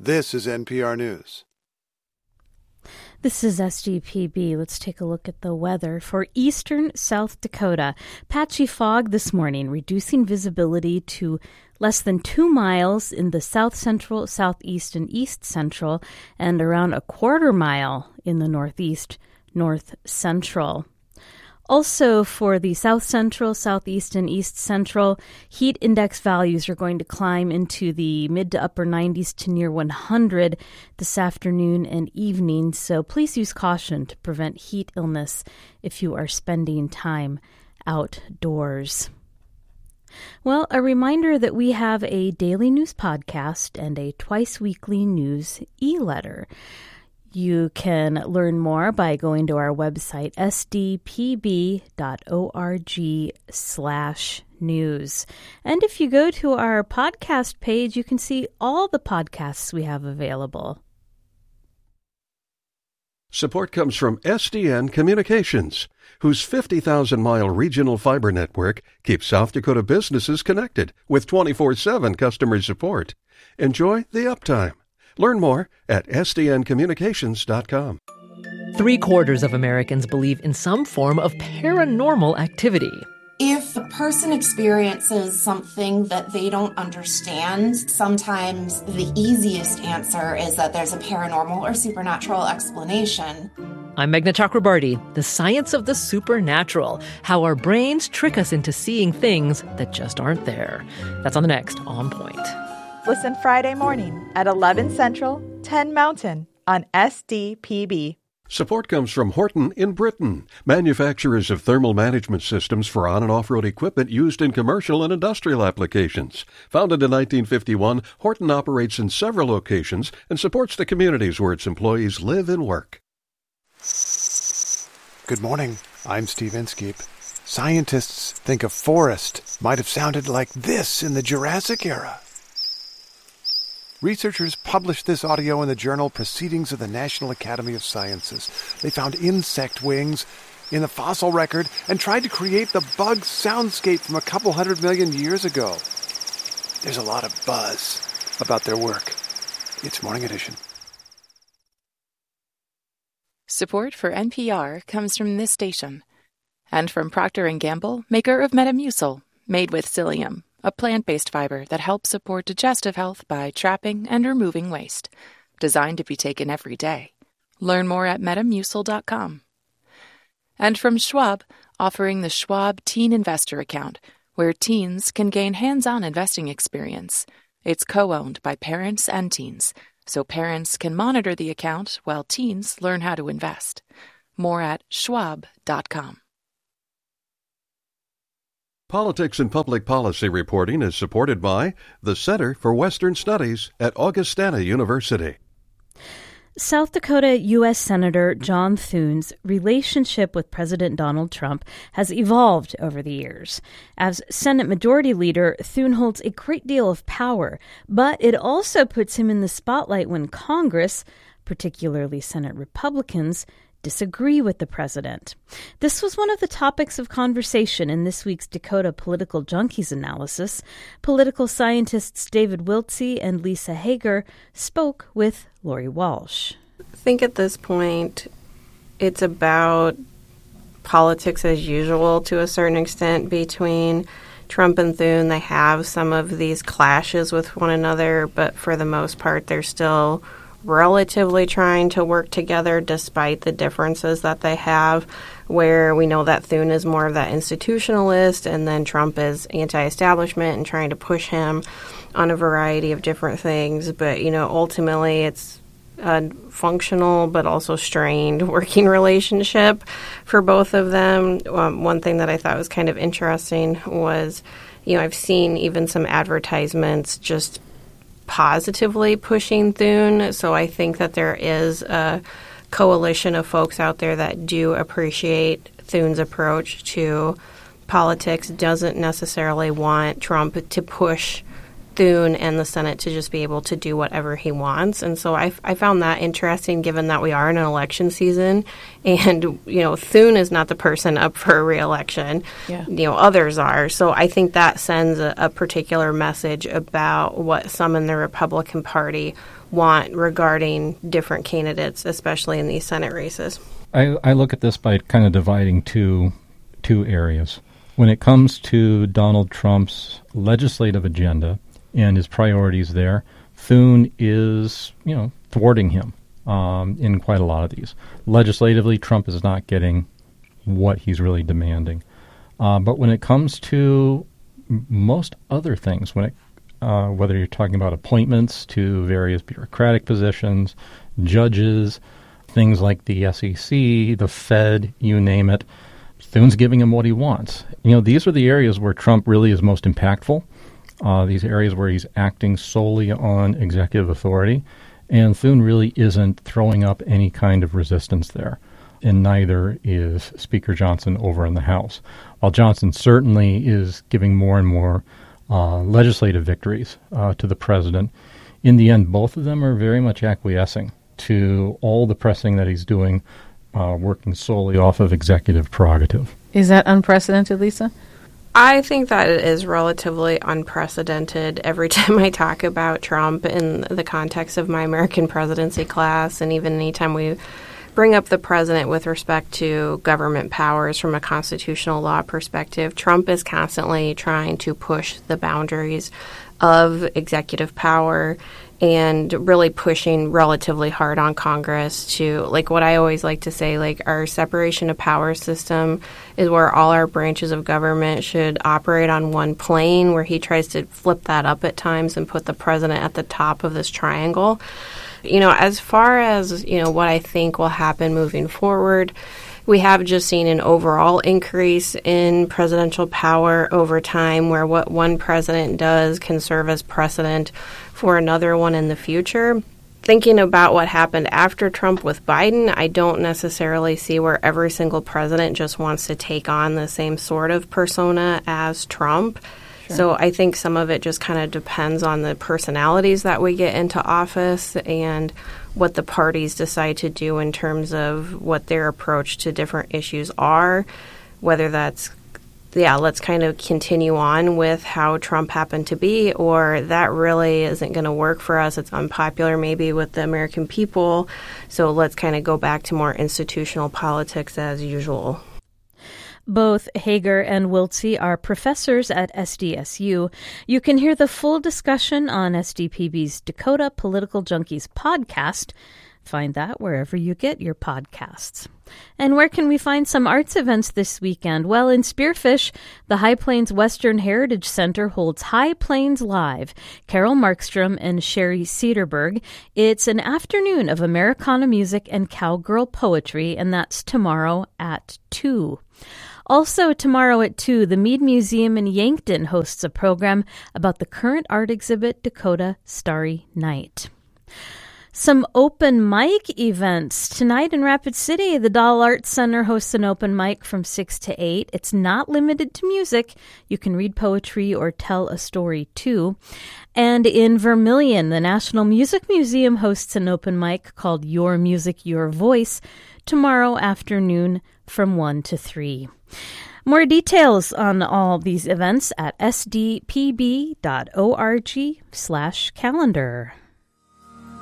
This is NPR News. This is SDPB. Let's take a look at the weather for eastern South Dakota. Patchy fog this morning, reducing visibility to less than 2 miles in the south central, southeast, and east central, and around a quarter mile in the northeast, north central. Also, for the south central, southeast, and east central, heat index values are going to climb into the mid to upper 90s to near 100 this afternoon and evening. So please use caution to prevent heat illness if you are spending time outdoors. Well, a reminder that we have a daily news podcast and a twice-weekly news e-letter. You can learn more by going to our website, sdpb.org/news. And if you go to our podcast page, you can see all the podcasts we have available. Support comes from SDN Communications, whose 50,000-mile regional fiber network keeps South Dakota businesses connected with 24/7 customer support. Enjoy the uptime. Learn more at sdncommunications.com. 3/4 of Americans believe in some form of paranormal activity. If a person experiences something that they don't understand, sometimes the easiest answer is that there's a paranormal or supernatural explanation. I'm Meghna Chakrabarty. The science of the supernatural, how our brains trick us into seeing things that just aren't there. That's on the next On Point. Listen Friday morning at 11 Central, 10 Mountain on SDPB. Support comes from Horton in Britain, manufacturers of thermal management systems for on- and off-road equipment used in commercial and industrial applications. Founded in 1951, Horton operates in several locations and supports the communities where its employees live and work. Good morning. I'm Steve Inskeep. Scientists think a forest might have sounded like this in the Jurassic era. Researchers published this audio in the journal Proceedings of the National Academy of Sciences. They found insect wings in the fossil record and tried to create the bug soundscape from a couple 100 million years ago. There's a lot of buzz about their work. It's Morning Edition. Support for NPR comes from this station and from Procter & Gamble, maker of Metamucil, made with psyllium, a plant-based fiber that helps support digestive health by trapping and removing waste. Designed to be taken every day. Learn more at metamucil.com. And from Schwab, offering the Schwab Teen Investor Account, where teens can gain hands-on investing experience. It's co-owned by parents and teens, so parents can monitor the account while teens learn how to invest. More at schwab.com. Politics and Public Policy reporting is supported by the Center for Western Studies at Augustana University. South Dakota U.S. Senator John Thune's relationship with President Donald Trump has evolved over the years. As Senate Majority Leader, Thune holds a great deal of power, but it also puts him in the spotlight when Congress, particularly Senate Republicans, disagree with the president. This was one of the topics of conversation in this week's Dakota Political Junkies analysis. Political scientists David Wiltse and Lisa Hager spoke with Lori Walsh. I think at this point, it's about politics as usual to a certain extent between Trump and Thune. They have some of these clashes with one another, but for the most part, they're still relatively trying to work together despite the differences that they have, where we know that Thune is more of that institutionalist and then Trump is anti-establishment and trying to push him on a variety of different things. But, ultimately it's a functional but also strained working relationship for both of them. One thing that I thought was kind of interesting was, I've seen even some advertisements just positively pushing Thune. So I think that there is a coalition of folks out there that do appreciate Thune's approach to politics, doesn't necessarily want Trump to push Thune and the Senate to just be able to do whatever he wants. And so I found that interesting, given that we are in an election season. And, Thune is not the person up for a re-election. Yeah. Others are. So I think that sends a particular message about what some in the Republican Party want regarding different candidates, especially in these Senate races. I look at this by kind of dividing two areas. When it comes to Donald Trump's legislative agenda and his priorities there, Thune is, thwarting him in quite a lot of these. Legislatively, Trump is not getting what he's really demanding. But when it comes to most other things, whether you're talking about appointments to various bureaucratic positions, judges, things like the SEC, the Fed, you name it, Thune's giving him what he wants. These are the areas where Trump really is most impactful, these areas where he's acting solely on executive authority, and Thune really isn't throwing up any kind of resistance there, and neither is Speaker Johnson over in the House. While Johnson certainly is giving more and more legislative victories to the president, in the end, both of them are very much acquiescing to all the pressing that he's doing, working solely off of executive prerogative. Is that unprecedented, Lisa? I think that it is relatively unprecedented. Every time I talk about Trump in the context of my American presidency class, and even anytime we bring up the president with respect to government powers from a constitutional law perspective, Trump is constantly trying to push the boundaries of executive power and really pushing relatively hard on Congress to, like what I always like to say, like our separation of powers system is where all our branches of government should operate on one plane, where he tries to flip that up at times and put the president at the top of this triangle. As far as, what I think will happen moving forward, we have just seen an overall increase in presidential power over time, where what one president does can serve as precedent for another one in the future. Thinking about what happened after Trump with Biden, I don't necessarily see where every single president just wants to take on the same sort of persona as Trump. Sure. So I think some of it just kind of depends on the personalities that we get into office and what the parties decide to do in terms of what their approach to different issues are, whether that's, let's kind of continue on with how Trump happened to be, or that really isn't going to work for us. It's unpopular maybe with the American people, so let's kind of go back to more institutional politics as usual. Both Hager and Wiltse are professors at SDSU. You can hear the full discussion on SDPB's Dakota Political Junkies podcast. Find that wherever you get your podcasts. And where can we find some arts events this weekend? Well, in Spearfish, the High Plains Western Heritage Center holds High Plains Live. Carol Markstrom and Sherry Cedarberg. It's an afternoon of Americana music and cowgirl poetry, and that's tomorrow at 2. Also tomorrow at 2, the Mead Museum in Yankton hosts a program about the current art exhibit, Dakota Starry Night. Some open mic events. Tonight in Rapid City, the Doll Arts Center hosts an open mic from 6 to 8. It's not limited to music. You can read poetry or tell a story too. And in Vermilion, the National Music Museum hosts an open mic called Your Music, Your Voice tomorrow afternoon from 1 to 3. More details on all these events at sdpb.org/calendar.